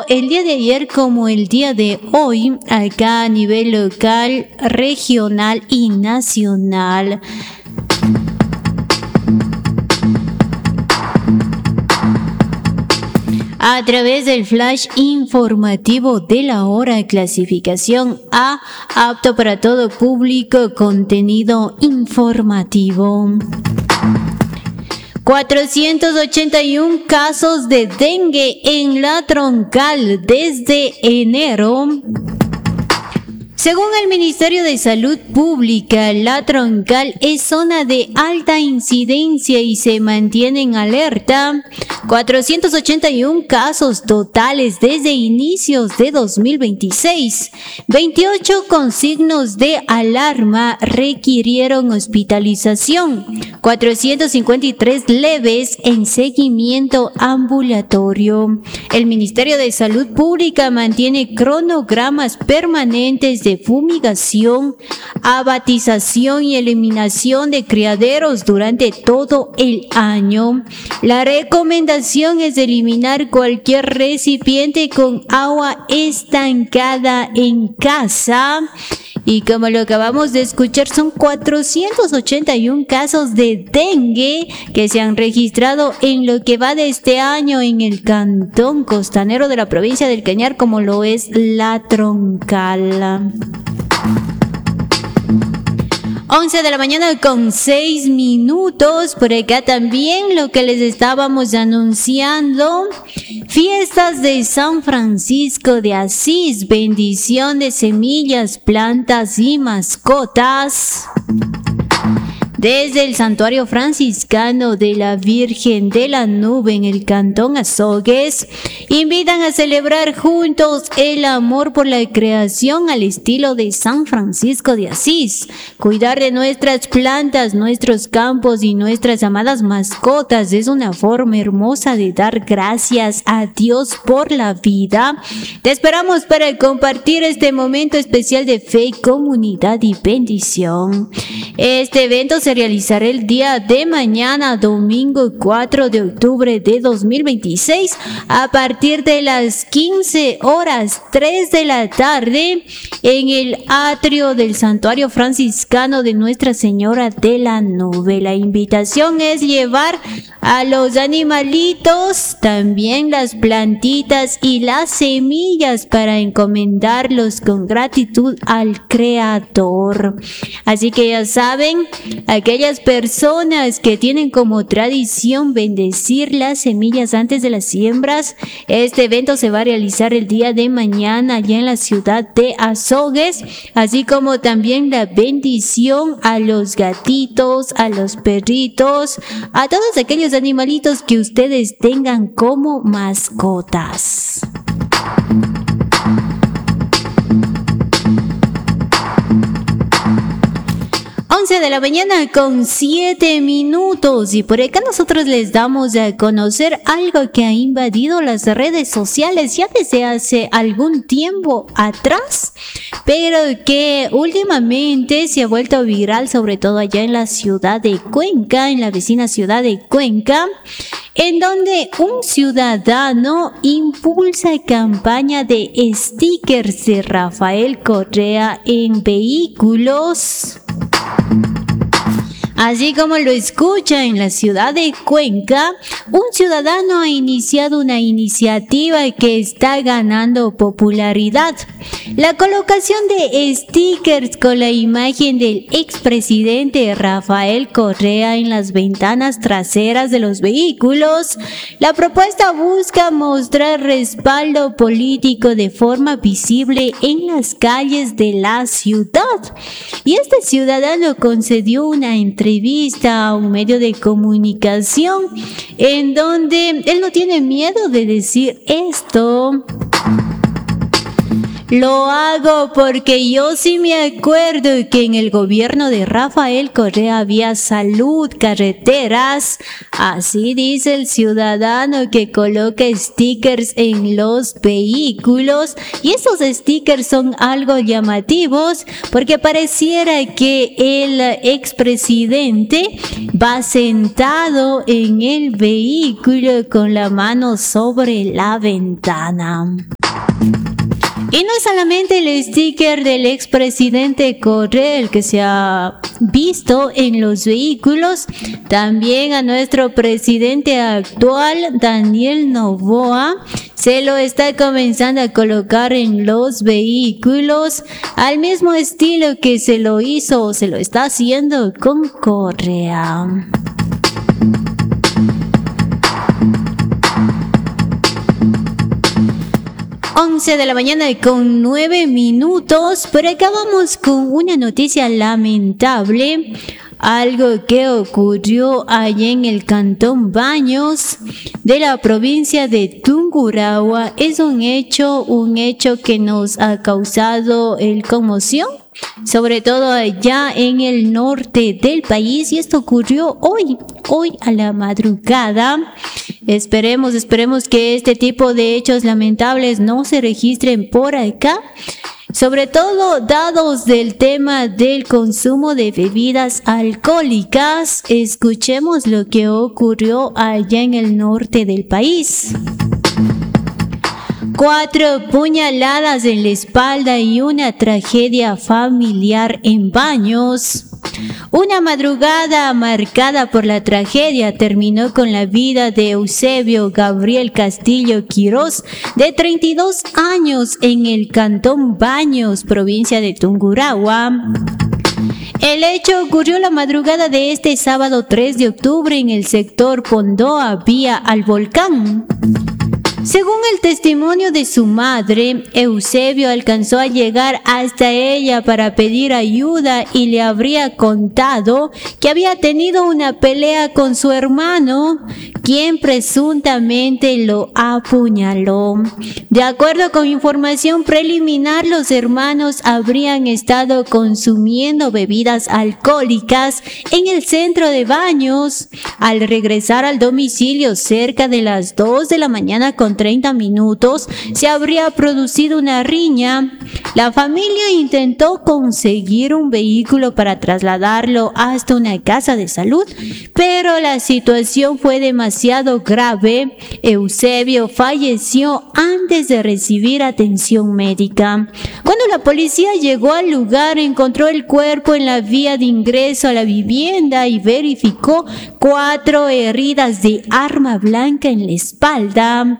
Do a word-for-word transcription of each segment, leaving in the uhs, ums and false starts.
el día de ayer como el día de hoy, acá a nivel local, regional y nacional. A través del flash informativo de la hora, clasificación A, apto para todo público, contenido informativo. cuatrocientos ochenta y uno casos de dengue en la Troncal desde enero. Según el Ministerio de Salud Pública, la Troncal es zona de alta incidencia y se mantiene en alerta. cuatrocientos ochenta y uno casos totales desde inicios de dos mil veintiséis. veintiocho con signos de alarma requirieron hospitalización. cuatrocientos cincuenta y tres leves en seguimiento ambulatorio. El Ministerio de Salud Pública mantiene cronogramas permanentes de fumigación, abatización y eliminación de criaderos durante todo el año. La recomendación es eliminar cualquier recipiente con agua estancada en casa. Y como lo acabamos de escuchar, son cuatrocientos ochenta y uno casos de dengue que se han registrado en lo que va de este año en el cantón costanero de la provincia del Cañar, como lo es la Troncal. once de la mañana con seis minutos. Por acá también lo que les estábamos anunciando. Fiestas de San Francisco de Asís. Bendición de semillas, plantas y mascotas. Desde el Santuario Franciscano de la Virgen de la Nube en el Cantón Azogues, invitan a celebrar juntos el amor por la creación al estilo de San Francisco de Asís. Cuidar de nuestras plantas, nuestros campos y nuestras amadas mascotas es una forma hermosa de dar gracias a Dios por la vida. Te esperamos para compartir este momento especial de fe, comunidad y bendición. Este evento se realizará el día de mañana, domingo cuatro de octubre de dos mil veintiséis, a partir de las quince horas tres de la tarde en el atrio del Santuario Franciscano de Nuestra Señora de la Nube. La invitación es llevar a los animalitos, también las plantitas y las semillas para encomendarlos con gratitud al Creador. Así que ya saben, aquellas personas que tienen como tradición bendecir las semillas antes de las siembras, este evento se va a realizar el día de mañana allá en la ciudad de Azogues, así como también la bendición a los gatitos, a los perritos, a todos aquellos animalitos que ustedes tengan como mascotas. once de la mañana con siete minutos y por acá nosotros les damos a conocer algo que ha invadido las redes sociales ya desde hace algún tiempo atrás, pero que últimamente se ha vuelto viral, sobre todo allá en la ciudad de Cuenca, en la vecina ciudad de Cuenca, en donde un ciudadano impulsa campaña de stickers de Rafael Correa en vehículos. Así como lo escucha, en la ciudad de Cuenca, un ciudadano ha iniciado una iniciativa que está ganando popularidad. La colocación de stickers con la imagen del expresidente Rafael Correa en las ventanas traseras de los vehículos. La propuesta busca mostrar respaldo político de forma visible en las calles de la ciudad. Y este ciudadano concedió una entrevista a un medio de comunicación en donde él no tiene miedo de decir esto. Lo hago porque yo sí me acuerdo que en el gobierno de Rafael Correa había salud, carreteras. Así dice el ciudadano que coloca stickers en los vehículos. Y esos stickers son algo llamativos porque pareciera que el expresidente va sentado en el vehículo con la mano sobre la ventana. Y no solamente el sticker del expresidente Correa el que se ha visto en los vehículos, también a nuestro presidente actual, Daniel Noboa, se lo está comenzando a colocar en los vehículos al mismo estilo que se lo hizo o se lo está haciendo con Correa. once de la mañana con nueve minutos, pero acabamos con una noticia lamentable, algo que ocurrió allá en el cantón Baños de la provincia de Tungurahua. Es un hecho, un hecho que nos ha causado el conmoción, sobre todo allá en el norte del país, y esto ocurrió hoy, hoy a la madrugada. Esperemos, esperemos que este tipo de hechos lamentables no se registren por acá, sobre todo dados del tema del consumo de bebidas alcohólicas. Escuchemos lo que ocurrió allá en el norte del país. Cuatro puñaladas en la espalda y una tragedia familiar en Baños. Una madrugada marcada por la tragedia terminó con la vida de Eusebio Gabriel Castillo Quiroz, de treinta y dos años, en el cantón Baños, provincia de Tungurahua. El hecho ocurrió la madrugada de este sábado tres de octubre en el sector Pondoa, vía al Volcán. Según el testimonio de su madre, Eusebio alcanzó a llegar hasta ella para pedir ayuda y le habría contado que había tenido una pelea con su hermano, quien presuntamente lo apuñaló. De acuerdo con información preliminar, los hermanos habrían estado consumiendo bebidas alcohólicas en el centro de Baños. Al regresar al domicilio cerca de las dos de la mañana con treinta minutos, se habría producido una riña. La familia intentó conseguir un vehículo para trasladarlo hasta una casa de salud, pero la situación fue demasiado grave. Eusebio falleció antes de recibir atención médica. Cuando la policía llegó al lugar, encontró el cuerpo en la vía de ingreso a la vivienda y verificó cuatro heridas de arma blanca en la espalda.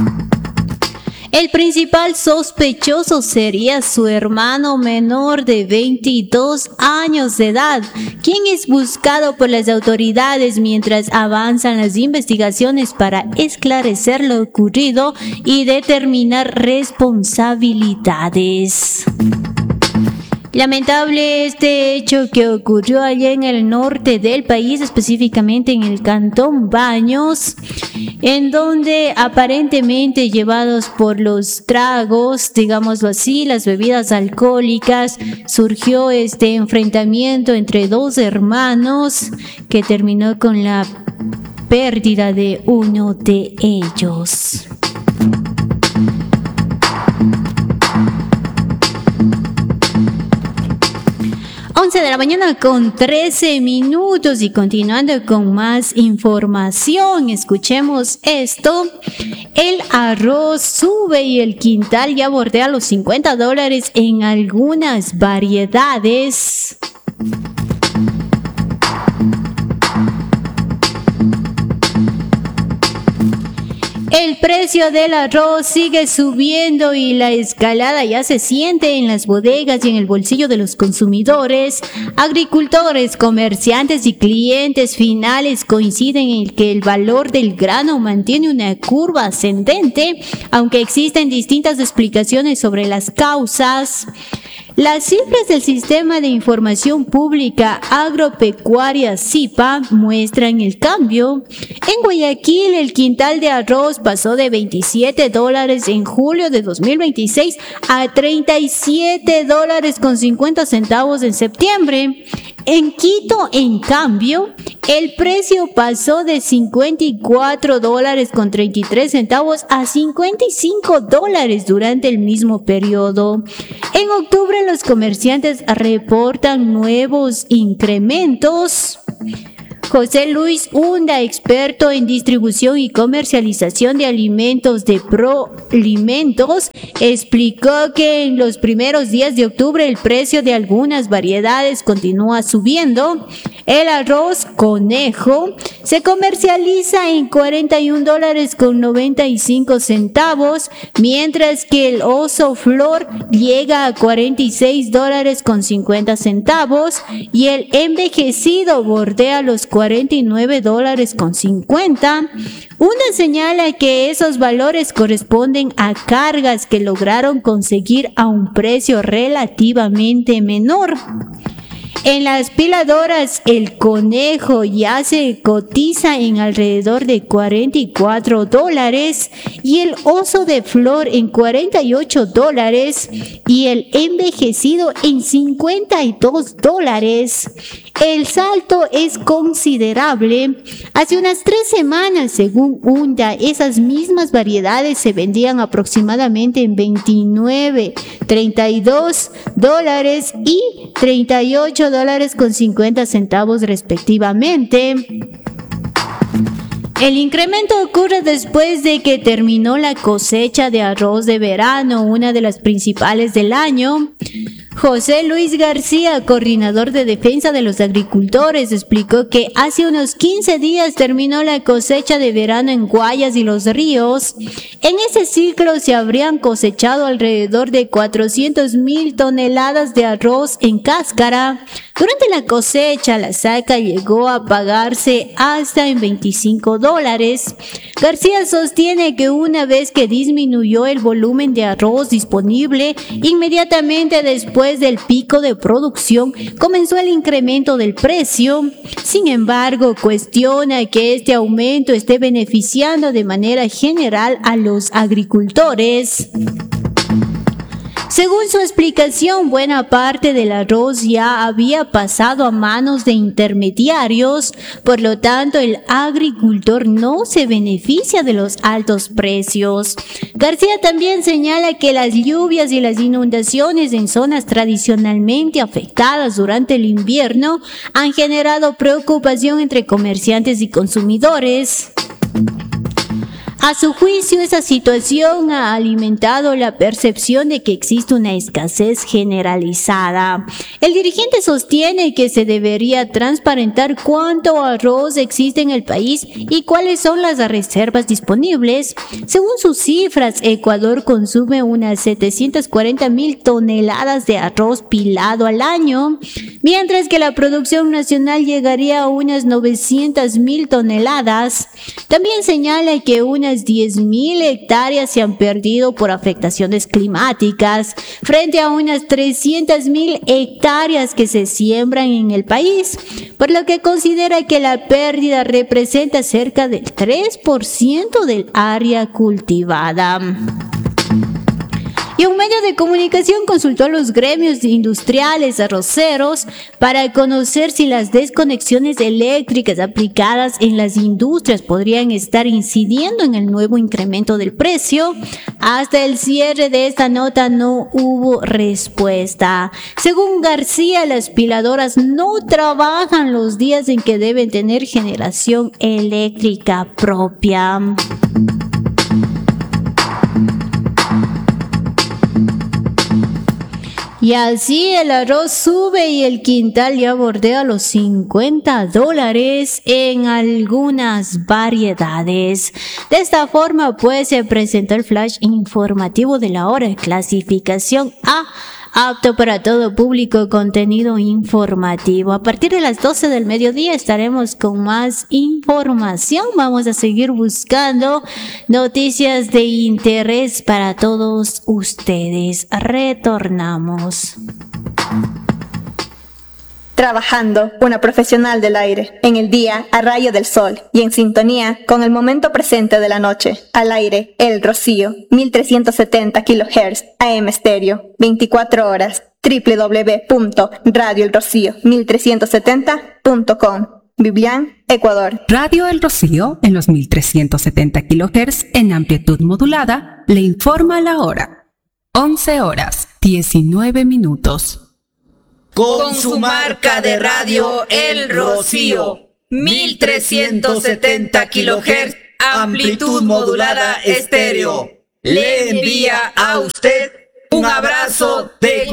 El principal sospechoso sería su hermano menor de veintidós años de edad, quien es buscado por las autoridades mientras avanzan las investigaciones para esclarecer lo ocurrido y determinar responsabilidades. Lamentable este hecho que ocurrió allá en el norte del país, específicamente en el cantón Baños, en donde aparentemente, llevados por los tragos, digámoslo así, las bebidas alcohólicas, surgió este enfrentamiento entre dos hermanos que terminó con la pérdida de uno de ellos. once de la mañana con trece minutos, y continuando con más información, escuchemos esto. El arroz sube y el quintal ya bordea los cincuenta dólares en algunas variedades. El precio del arroz sigue subiendo y la escalada ya se siente en las bodegas y en el bolsillo de los consumidores. Agricultores, comerciantes y clientes finales coinciden en que el valor del grano mantiene una curva ascendente, aunque existen distintas explicaciones sobre las causas. Las cifras del Sistema de Información Pública Agropecuaria S I P A muestran el cambio. En Guayaquil, el quintal de arroz pasó de veintisiete dólares en julio de dos mil veintiséis a treinta y siete dólares con cincuenta centavos en septiembre. En Quito, en cambio, el precio pasó de cincuenta y cuatro dólares con treinta y tres centavos a cincuenta y cinco dólares durante el mismo periodo. En octubre, los comerciantes reportan nuevos incrementos. José Luis Hunda, experto en distribución y comercialización de alimentos de Proalimentos, explicó que en los primeros días de octubre el precio de algunas variedades continúa subiendo. El arroz conejo se comercializa en cuarenta y un dólares con noventa y cinco centavos, mientras que el oso flor llega a cuarenta y seis dólares con cincuenta centavos y el envejecido bordea los cuarenta y nueve dólares con cincuenta. Una señala que esos valores corresponden a cargas que lograron conseguir a un precio relativamente menor. En las piladoras, el conejo ya se cotiza en alrededor de cuarenta y cuatro dólares y el oso de flor en cuarenta y ocho dólares y el envejecido en cincuenta y dos dólares. El salto es considerable. Hace unas tres semanas, según Hunda, esas mismas variedades se vendían aproximadamente en veintinueve, treinta y dos dólares y treinta y ocho dólares con cincuenta centavos respectivamente. El incremento ocurre después de que terminó la cosecha de arroz de verano, una de las principales del año. José Luis García, coordinador de defensa de los agricultores, explicó que hace unos quince días terminó la cosecha de verano en Guayas y Los Ríos. En ese ciclo se habrían cosechado alrededor de cuatrocientas mil toneladas de arroz en cáscara. Durante la cosecha, la saca llegó a pagarse hasta en veinticinco dólares. García sostiene que una vez que disminuyó el volumen de arroz disponible, inmediatamente después del pico de producción comenzó el incremento del precio. Sin embargo, cuestiona que este aumento esté beneficiando de manera general a los agricultores. Según su explicación, buena parte del arroz ya había pasado a manos de intermediarios, por lo tanto el agricultor no se beneficia de los altos precios. García también señala que las lluvias y las inundaciones en zonas tradicionalmente afectadas durante el invierno han generado preocupación entre comerciantes y consumidores. A su juicio, esa situación ha alimentado la percepción de que existe una escasez generalizada. El dirigente sostiene que se debería transparentar cuánto arroz existe en el país y cuáles son las reservas disponibles. Según sus cifras, Ecuador consume unas setecientas cuarenta mil toneladas de arroz pilado al año, mientras que la producción nacional llegaría a unas novecientas mil toneladas. También señala que unas diez mil hectáreas se han perdido por afectaciones climáticas, frente a unas trescientas mil hectáreas que se siembran en el país, por lo que considera que la pérdida representa cerca del tres por ciento del área cultivada. Y un medio de comunicación consultó a los gremios industriales arroceros para conocer si las desconexiones eléctricas aplicadas en las industrias podrían estar incidiendo en el nuevo incremento del precio. Hasta el cierre de esta nota no hubo respuesta. Según García, las piladoras no trabajan los días en que deben tener generación eléctrica propia. Y así el arroz sube y el quintal ya bordea los cincuenta dólares en algunas variedades. De esta forma, pues, se presentó el flash informativo de la hora, clasificación A, apto para todo público, contenido informativo. A partir de las doce del mediodía estaremos con más información. Vamos a seguir buscando noticias de interés para todos ustedes. Retornamos. Trabajando, una profesional del aire, en el día a rayo del sol y en sintonía con el momento presente de la noche. Al aire, El Rocío, mil trescientos setenta kilohertz, A M estéreo, veinticuatro horas, doble u doble u doble u punto radio el rocío mil trescientos setenta punto com. Biblián, Ecuador. Radio El Rocío, en los mil trescientos setenta kilohertz en amplitud modulada, le informa la hora. once horas, diecinueve minutos. Con su marca de radio El Rocío, mil trescientos setenta kilohertz, amplitud modulada estéreo. Le envía a usted un abrazo de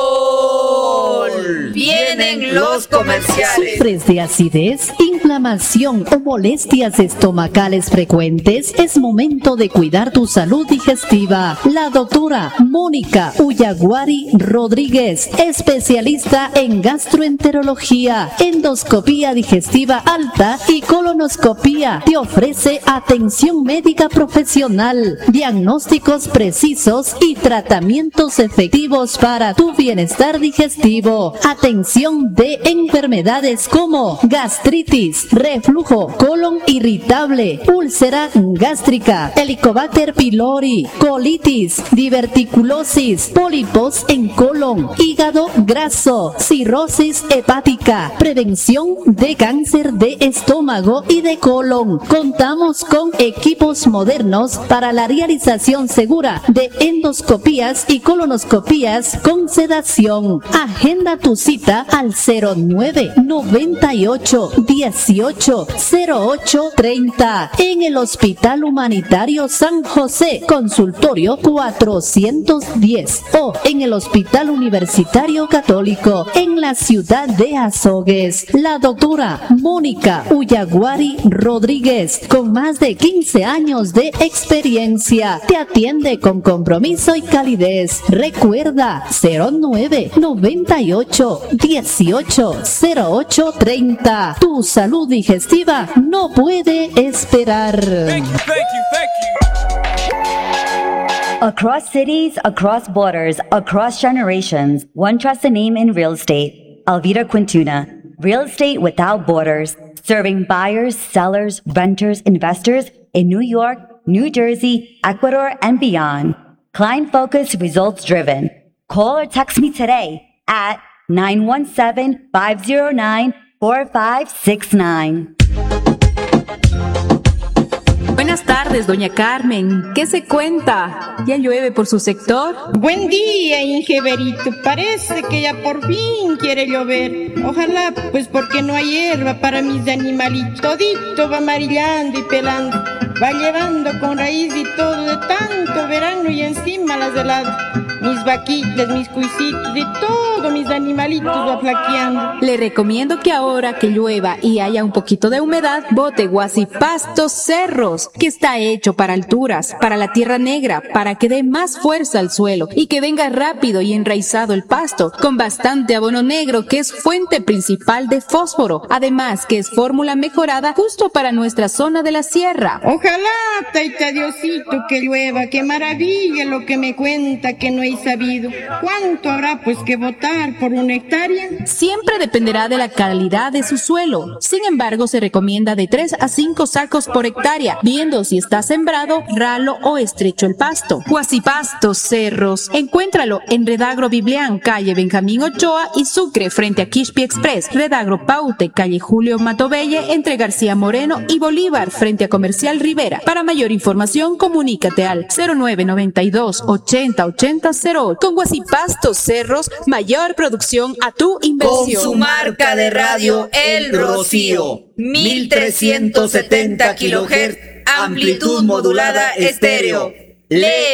gol. Vienen los comerciales. ¿Sufres de acidez, inflamación o molestias estomacales frecuentes? Es momento de cuidar tu salud digestiva. La doctora Mónica Uyaguari Rodríguez, especialista en gastroenterología, endoscopía digestiva alta y colonoscopía, te ofrece atención médica profesional, diagnósticos precisos y tratamientos efectivos para tu bienestar digestivo. Atención de enfermedades como gastritis, reflujo, colon irritable, úlcera gástrica, Helicobacter pylori, colitis, diverticulosis, pólipos en colon, hígado graso, cirrosis hepática, prevención de cáncer de estómago y de colon. Contamos con equipos modernos para la realización segura de endoscopías y colonoscopías con sedación. Agenda tu cita al cero nueve noventa y ocho dieciocho cero ocho treinta en el Hospital Humanitario San José, consultorio cuatrocientos diez, o en el Hospital Universitario Católico en la ciudad de Azogues. La doctora Mónica Uyaguari Rodríguez, con más de quince años de experiencia, te atiende con compromiso y calidez. Recuerda cero nueve noventa y ocho dieciocho cero ocho treinta. Tu salud digestiva no puede esperar. Thank you, thank you, thank you. Across cities, across borders, across generations, one trusts a name in real estate. Alvira Quintuna. Real estate without borders. Serving buyers, sellers, renters, investors in New York, New Jersey, Ecuador, and beyond. Client focused, results driven. Call or text me today at nine one seven, five zero nine, four five six nine. Buenas tardes, doña Carmen. ¿Qué se cuenta? ¿Ya llueve por su sector? Buen día, Ingeberito. Parece que ya por fin quiere llover. Ojalá, pues porque no hay hierba para mis animalitos. Todito va amarillando y pelando. Va llevando con raíz y todo de tanto verano y encima las heladas. Mis vaquitas, mis cuisitos, de todo mis animalitos va flaqueando. Le recomiendo que ahora que llueva y haya un poquito de humedad, bote Guasipastos Cerros, que está hecho para alturas, para la tierra negra, para que dé más fuerza al suelo y que venga rápido y enraizado el pasto, con bastante abono negro que es fuente principal de fósforo, además que es fórmula mejorada justo para nuestra zona de la sierra. Ojalá, taita Diosito, que llueva, qué maravilla lo que me cuenta que no he sabido. ¿Cuánto habrá pues que botar por una hectárea? Siempre dependerá de la calidad de su suelo. Sin embargo, se recomienda de tres a cinco sacos por hectárea, viendo si está sembrado, ralo o estrecho el pasto. Guasipastos Cerros. Encuéntralo en Redagro Biblián, calle Benjamín Ochoa y Sucre, frente a Quixpi Express. Redagro Paute, calle Julio Matobelle, entre García Moreno y Bolívar, frente a Comercial Rivera. Para mayor información, comunícate al cero nueve noventa y dos ochenta ochenta cero ocho. Con Guasipastos Cerros, mayor producción a tu inversión. Con su marca de radio El Rocío, mil trescientos setenta kilohertz, amplitud modulada estéreo. Le